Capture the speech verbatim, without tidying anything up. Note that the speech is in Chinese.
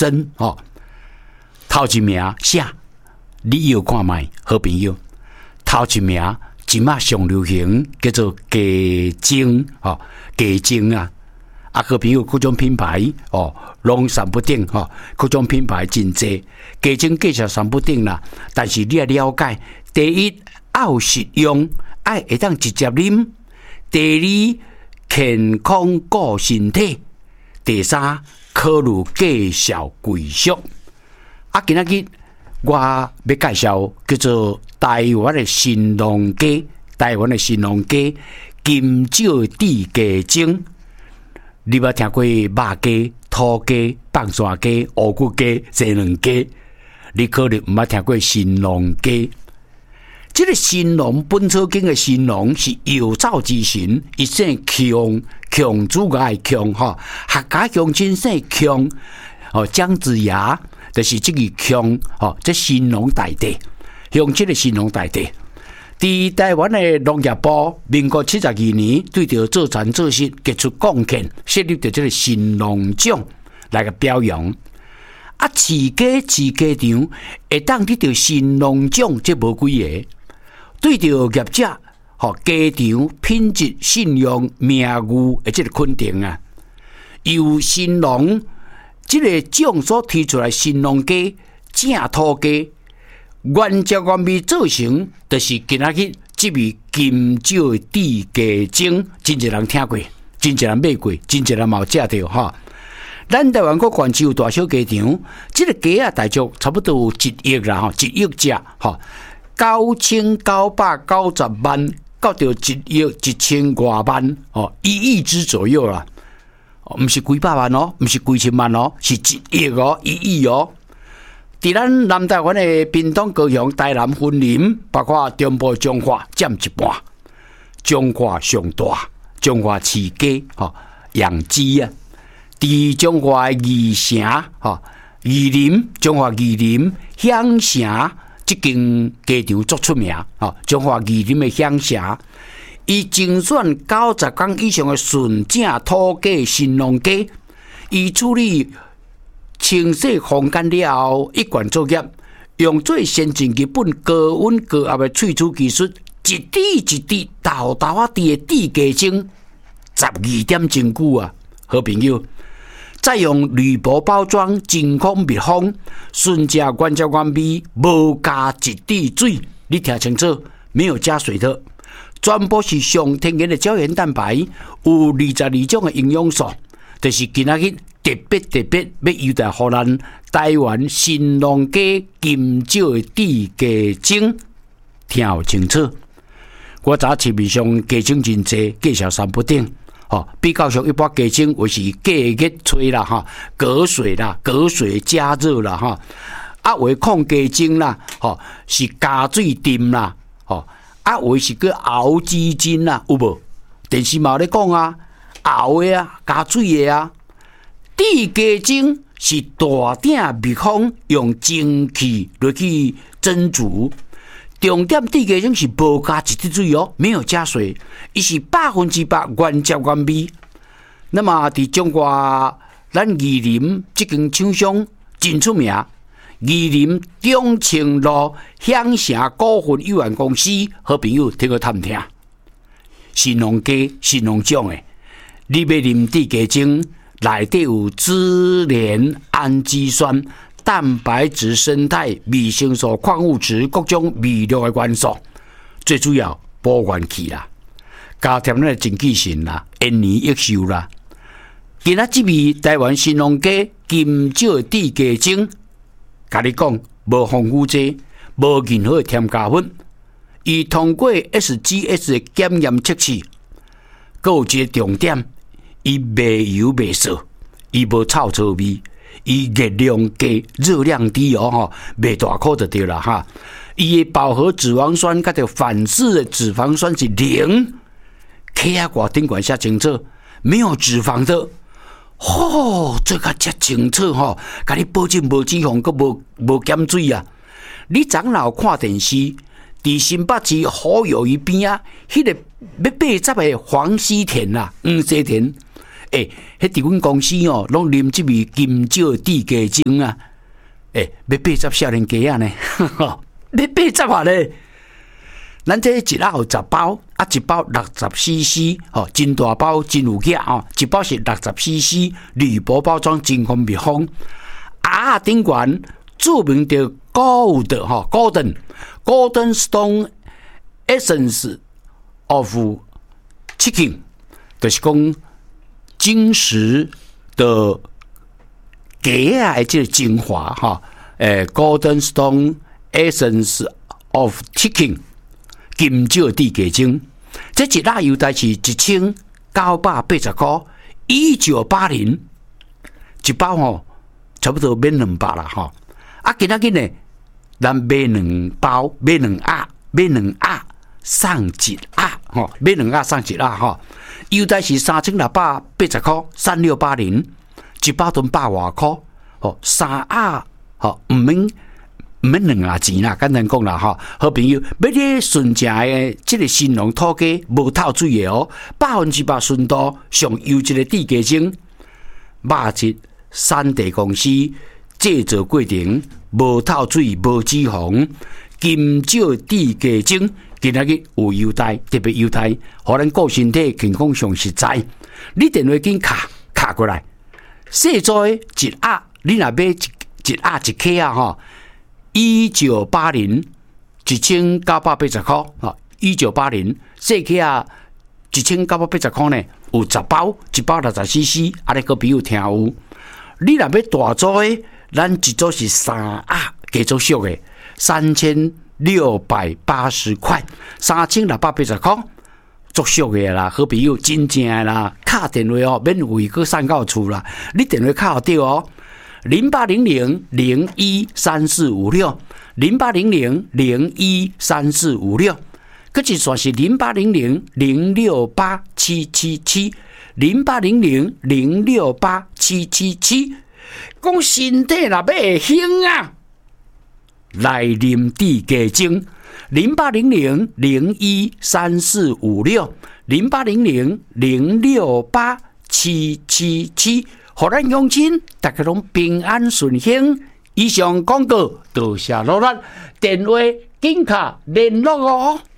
参哦。头一名写，你要看卖好朋友。头一名即马上流行叫做鸡精哦，鸡精啊，啊好朋友各种品牌哦，拢三不定哦，各种品牌真济，鸡精介绍三不定啦。但是你要了解，第一要实用，爱会当直接啉；第二健康顾身体；第三考虑介绍贵俗。啊，今仔日我要介绍叫做台湾的新农鸡，台湾的新农鸡金蕉地鸡精。你捌听过肉鸡、土鸡、放山鸡、乌骨鸡、西卵鸡？你可能毋捌听过新农鸡。这个新农本草经的新农是药草之神，伊姓强，强主爱强哈，客家乡亲姓强哦，姜子牙。就是这个强哦，这新农大地，用这个新农大地，在台湾的农业部，民国七十二年对着做产做事给出贡献，设立的这个新农奖来个表扬。啊，饲鸡饲鸡场会当得到新农奖，这无几个。对着业者，吼鸡场品质、信用、名誉的这个肯定啊，由新农。这个奖所提出来新农鸡、正土鸡，原汁原味做成，就是今仔日这味金蕉地鸡精，真侪人听过，真侪人买过，真侪人嘛有食到哈。咱台湾国县市有大小鸡场，这个鸡啊大约差不多有一亿啦，哈，一亿只哈，九千九百九十万到到一亿一千多万哦，一亿只左右啦。唔是几百万哦，唔是几千万哦，是一亿哦，一亿哦。伫咱南台湾的屏东、高雄、台南、云林，包括中部、彰化占一半。彰化上大，彰化饲鸡吼养鸡啊。伫彰化宜城吼宜林，彰化宜林乡城即间鸡场足出名吼，彰化宜林的乡城。伊精选九十公以上的纯正土鸡新农鸡，伊处理清洗烘干了后，一罐作业，用最先进日本高温高压的萃取技术，一滴一滴豆豆啊滴的地鸡精，十二点真久啊！好朋友，再用铝箔包装，真空密封，纯正原汁原味，无加一滴水。你听清楚，没有加水的。全部是上天然的胶原蛋白，有二十二种的营养素，就是今仔日特别特别要优待予咱台湾新农鸡金蕉的地鸡精，听好清楚。我早市面上鸡精真济，介绍三不定，吼，比较上一般鸡精为是过热吹啦，哈，隔水啦，隔水加热啦，哈，啊为控鸡精啦，吼，是加水浸啦，吼。啊，有是叫熬鸡精啊，有无？电视嘛有咧讲啊，熬的啊，加水的啊。地鸡精是大鼎密封，用蒸汽落去蒸煮。重点地鸡精是无加一滴水哦，没有加水，伊是百分之百原汁原味。那么伫中国，咱宜林这间厂商真出名。宜林中清路享城股份有限公司好朋友听个探听，新农鸡、新农奖诶，你要啉地鸡精，内底有支链氨基酸、蛋白质、生态、维生素、矿物质各种微量的元素，最主要保元气啦，加添咱的精气神啦，延年益寿啦。今仔这味台湾新农鸡金蕉地鸡精。甲你讲，无防腐剂，无任何添加粉，伊通过 S G S 的检验测试，还有一个重点，伊袂油袂涩，伊无臭臭味，伊热量低，热量低哦吼，袂大颗就对了哈。伊的饱和脂肪酸甲着反式的脂肪酸是零，K 啊挂顶管写清楚，没有脂肪的。哦，做甲遮清楚吼，甲你保证无脂肪，佮无无减水啊！你长老看电视，伫新北市好友鱼边啊，迄、那个要八十的黄西田啊，黄西田诶、欸，迄伫阮公司哦，拢啉即味金蕉地鸡精啊，诶、欸，要八十少年鸡啊呢，要八十啊咧。咱这一盒有十包，啊，一包六十 C C， 吼，真大包，真有价哦，一包是六十 C C， 铝箔包装，真方便放。啊，顶悬著名的 Gold 吼 ，Golden Golden Stone Essence of Chicken， 就是讲金石的鸡啊的这个精华哈，诶 ，Golden Stone Essence of Chicken。金蕉地鸡精，这一粒邮袋是一千九百八十块，一九八零一包吼，差不多免两百啦吼。啊，今仔日呢，咱买两包，买两盒，买两盒送一盒吼，买两盒送一盒吼。邮袋是三千六百八十块，三六八零，一包吨百外块，吼，三盒吼，唔免。唔免两啊钱啦，简单讲啦吼，好朋友，要你纯正的这个新农土鸡，无透水的哦，百分之百纯度，上优质的地鸡精，肉质产地公司制作过程，无透水，无脂肪，金蕉地鸡精，今仔日有优待，特别优待，互咱顾身体健康上实在。你电话紧卡卡过来，细做一盒，你若买一一盒一克啊吼。一九八零一千九百八十块啊！一九八零细起啊，一千九百八十块呢，有十包，一包六十 C C， 啊，你个朋友听有。你若要大组的，咱一组是三盒，加做俗的，三千六百八十块，三千六百八十块，足俗的啦，好朋友真正的啦，打电话哦，免费去送到厝啦，你电话卡对哦。零八零零零一三四五六，零八零零零一三四五六，佮一算是零八零零零六八七七七，零八零零零六八七七七。讲身体若要会兴啊，来啉地鸡精，零八零零零一三四五六，零八零零零六八七七七。互咱乡亲，大家拢平安顺幸。以上广告，多谢罗兰，电话紧卡联络哦。